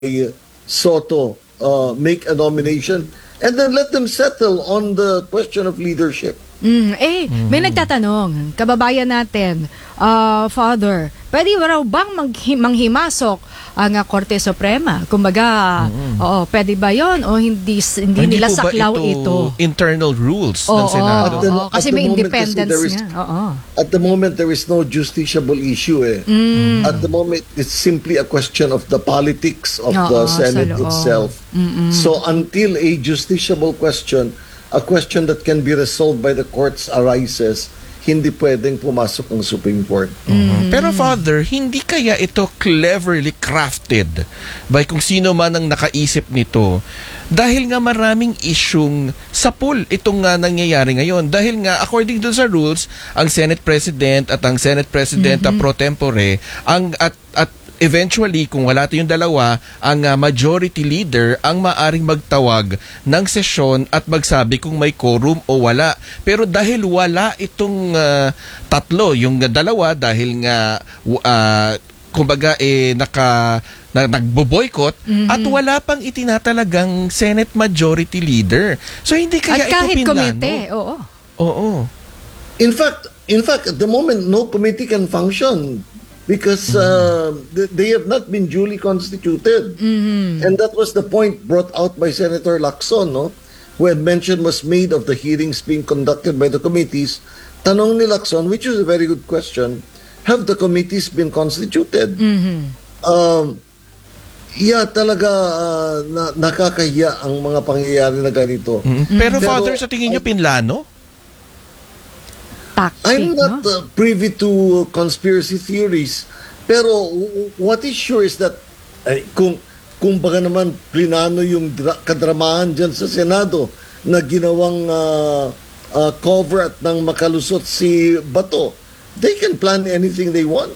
Soto make a nomination and then let them settle on the question of leadership. May nagtatanong, kababayan natin, Father, pwede raw bang manghimasok ang Korte Suprema? Kumbaga, pwede ba yon o hindi nila saklaw ito? Internal rules ng Senado. Kasi may independence nga. At the moment, there is no justiciable issue. At the moment, it's simply a question of the politics of the Senate itself. So until a justiciable question, a question that can be resolved by the courts arises, hindi pwedeng pumasok ang Supreme Court. Pero Father, hindi kaya ito cleverly crafted by kung sino man ang nakaisip nito? Dahil nga maraming isyung sa pool itong nangyayari ngayon. Dahil nga, according to sa rules, ang Senate President at ang Senate President pro tempore, at eventually, kung wala tayong dalawa, ang majority leader ang maaring magtawag ng sesyon at magsabi kung may quorum o wala. Pero dahil wala itong tatlo, yung dalawa, dahil nga kumbaga nagbo-boycott at wala pang itinatalagang Senate majority leader. So hindi kaya at kahit ito komite, Oo. In fact, at the moment, no committee can function. Because they have not been duly constituted. And that was the point brought out by Senator Lacson, no? When mention was made of the hearings being conducted by the committees. Tanong ni Lacson, which is a very good question, have the committees been constituted? Talaga nakakahiya ang mga pangyayari na ganito. Pero Father, sa tingin niyo pinlano? I'm not privy to conspiracy theories, pero what is sure is that kung baga naman plinano yung kadramahan dyan sa Senado na ginawang cover at nang makalusot si Bato, they can plan anything they want.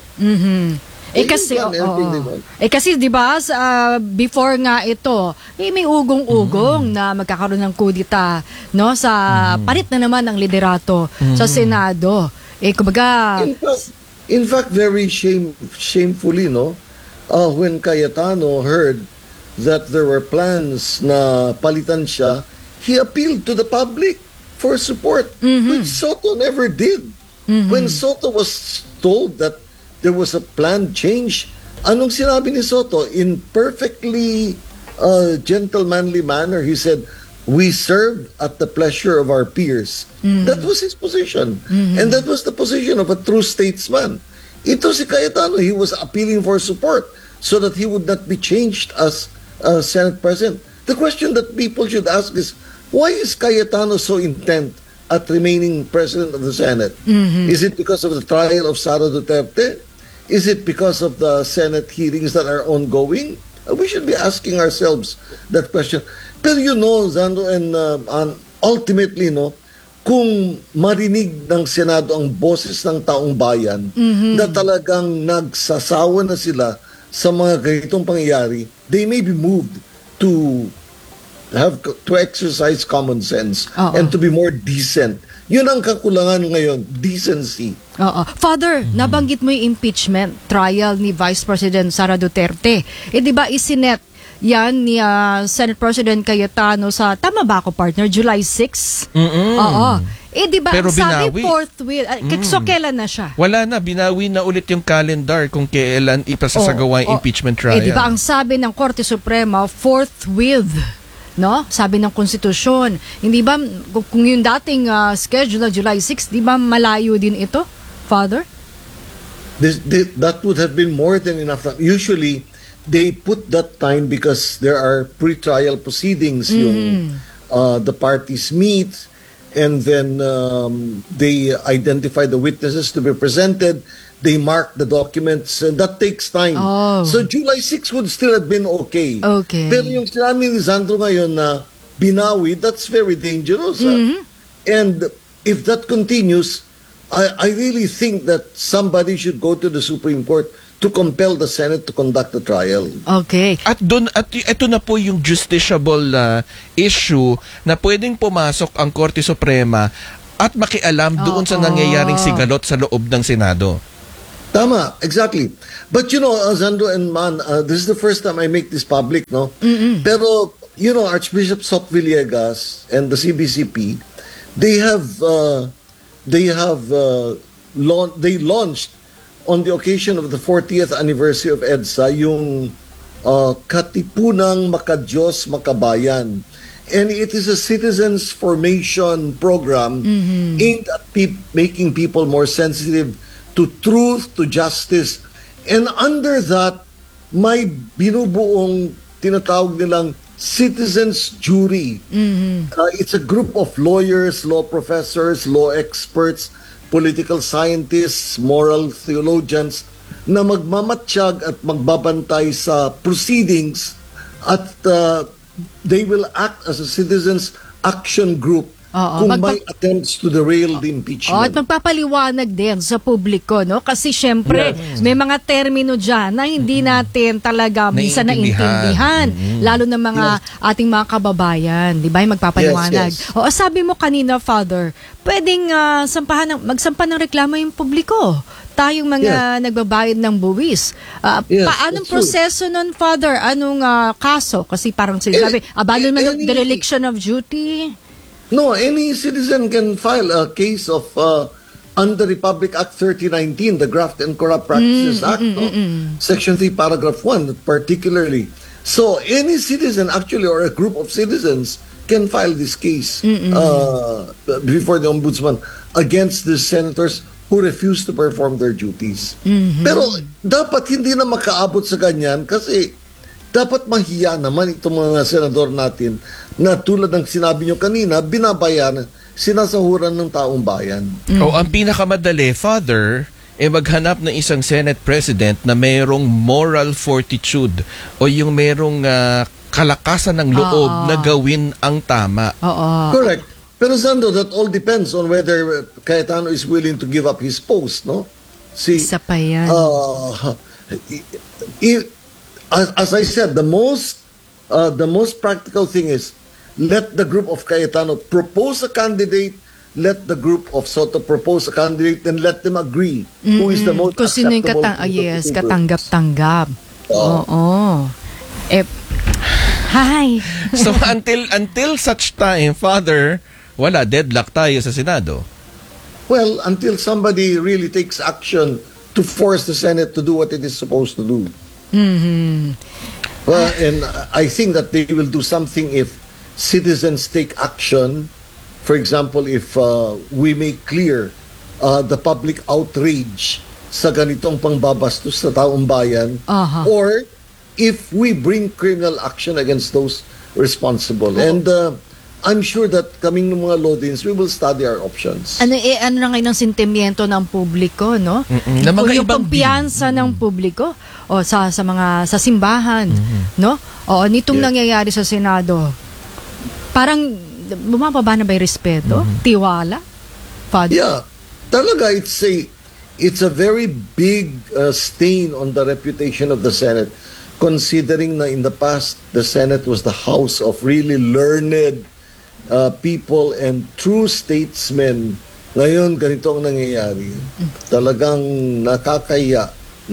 Kasi 'di ba before nga ito, may ugong-ugong na magkakaroon ng kudita, no, sa palit na naman ng liderato sa Senado. Kumbaga in fact very shamefully, no, when Cayetano heard that there were plans na palitan siya, he appealed to the public for support, which Soto never did. When Soto was told that there was a planned change, anong sinabi ni Soto? In perfectly gentlemanly manner, he said, we serve at the pleasure of our peers. That was his position. And that was the position of a true statesman. Ito si Cayetano, he was appealing for support so that he would not be changed as Senate President. The question that people should ask is, why is Cayetano so intent at remaining President of the Senate? Is it because of the trial of Sara Duterte? Is it because of the Senate hearings that are ongoing? We should be asking ourselves that question. Pero Zando, and ultimately, kung marinig ng Senado ang boses ng taong bayan na talagang nagsasawa na sila sa mga ganitong pangyayari, they may be moved to exercise common sense and to be more decent. Yun ang kakulangan ngayon, decency. Father, nabanggit mo yung impeachment trial ni Vice President Sara Duterte. Di ba isinet yan ni Senate President Cayetano sa, tama ba ako partner, July 6? Di ba pero sabi binawi. forthwith, so kailan na siya? Wala na, binawi na ulit yung calendar kung kailan ipasasagawa yung impeachment trial. Di ba ang sabi ng Korte Suprema, forthwith, no? Sabi ng konstitusyon. Hindi ba kung yung dating schedule na July 6, di ba malayo din ito, Father? That would have been more than enough. Usually, they put that time because there are pre-trial proceedings. The parties meet and then they identify the witnesses to be presented. They mark the documents, and that takes time. So July 6 would still have been okay. Pero yung sinabi ni Sandro ngayon na binawi, that's very dangerous. And if that continues, I really think that somebody should go to the Supreme Court to compel the Senate to conduct the trial. At ito na po yung justiciable issue na pwedeng pumasok ang Korte Suprema at makialam doon sa nangyayaring sigalot sa loob ng Senado. Tama, exactly. But Zando and Man, this is the first time I make this public, no? Pero, Archbishop Sok Villegas and the CBCP, they launched on the occasion of the 40th anniversary of EDSA yung Katipunang Makadiyos Makabayan. And it is a citizens formation program aimed at making people more sensitive to truth, to justice. And under that, may binubuong tinatawag nilang citizens jury. It's a group of lawyers, law professors, law experts, political scientists, moral theologians na magmamatsyag at magbabantay sa proceedings at they will act as a citizens action group kung may attempts to derail the impeachment. At magpapaliwanag din sa publiko, no? Kasi syempre, may mga termino dyan na hindi natin talaga minsan naintindihan. Lalo na mga ating mga kababayan, di ba? Yung magpapaliwanag. Yes. O, sabi mo kanina, Father, pwedeng magsampa ng reklamo yung publiko. Tayong mga nagbabayad ng buwis. Paanong proseso nun, Father? Anong kaso? Kasi parang sinasabi, abandonment of dereliction of duty. No, any citizen can file a case of under Republic Act 3019, the Graft and Corrupt Practices Act, Section 3, Paragraph 1, particularly. So, any citizen actually or a group of citizens can file this case before the Ombudsman against the senators who refuse to perform their duties. Pero dapat hindi na makaabot sa ganyan kasi dapat mahiya naman itong mga senador natin na tulad ng sinabi nyo kanina, binabayaran, sinasahuran ng taong bayan. O ang pinakamadali, Father, maghanap ng isang Senate President na mayroong moral fortitude o yung mayroong kalakasan ng loob na gawin ang tama. Correct. Pero Sando, that all depends on whether Cayetano is willing to give up his post, no? Isa pa yan. As I said, the most practical thing is let the group of Cayetano propose a candidate, let the group of Soto propose a candidate, and let them agree who is the most kung sino yung acceptable. katanggap-tanggap. Oo. Hi. So until such time, Father, wala, deadlock tayo sa Senado. Well, until somebody really takes action to force the Senate to do what it is supposed to do. Well, and I think that they will do something if citizens take action. For example, if we make clear the public outrage sa ganitong pangbabastos sa taong bayan, or if we bring criminal action against those responsible. And I'm sure that kaming ng mga Lodins, we will study our options. Ano na ngayon ang sentimiento ng publiko, no? Na mga yung ibang pampiyansa ng publiko o sa simbahan, no? O nitong nangyayari sa Senado. Parang bumababa na ba yung respeto? Tiwala? Father? Yeah. Talaga, it's a very big stain on the reputation of the Senate, considering na in the past, the Senate was the house of really learned people and true statesmen. Ngayon, ganito ang nangyayari. Talagang nakakaya.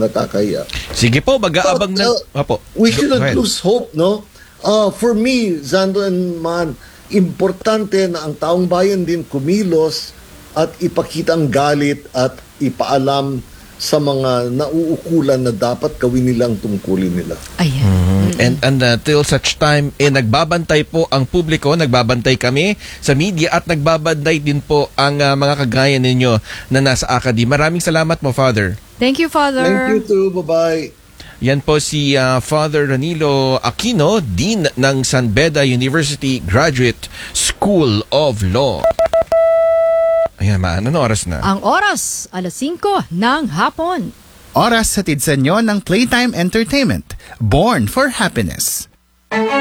Sige po, mag-aabang na. We shouldn't lose hope, no? For me, Zando and Man, importante na ang taong bayan din kumilos at ipakita ang galit at ipaalam sa mga nauukulan na dapat gawin nilang tungkulin nila. Ayan. And until such time, nagbabantay po ang publiko, nagbabantay kami sa media at nagbabantay din po ang mga kagaya ninyo na nasa Acadie. Maraming salamat mo, Father. Thank you, Father. Thank you too. Bye-bye. Yan po si Father Ranilo Aquino, Dean ng San Beda University Graduate School of Law. Ayan, ano oras na? Ang oras, 5:00 ng hapon. Oras hatid sa inyo ng Playtime Entertainment. Born for Happiness.